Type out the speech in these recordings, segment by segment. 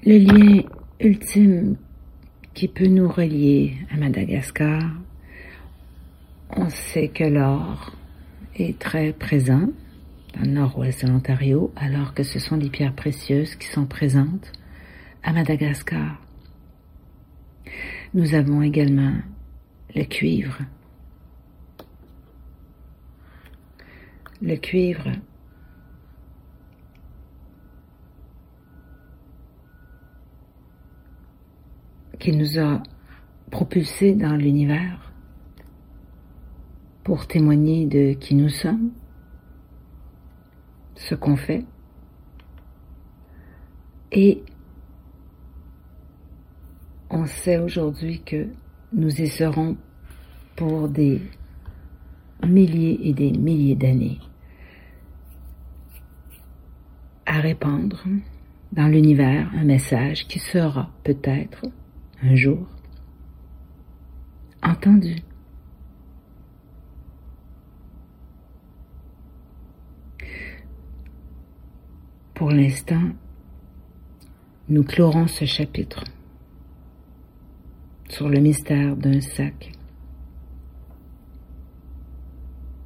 Le lien ultime qui peut nous relier à Madagascar, on sait que l'or est très présent dans le nord-ouest de l'Ontario, alors que ce sont les pierres précieuses qui sont présentes à Madagascar. Nous avons également le cuivre. Le cuivre qui nous a propulsés dans l'univers pour témoigner de qui nous sommes, ce qu'on fait, et on sait aujourd'hui que nous y serons pour des milliers et des milliers d'années à répandre dans l'univers un message qui sera peut-être un jour entendu. Pour l'instant, nous clorons ce chapitre sur le mystère d'un sac.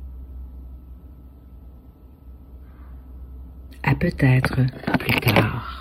À peut-être plus tard.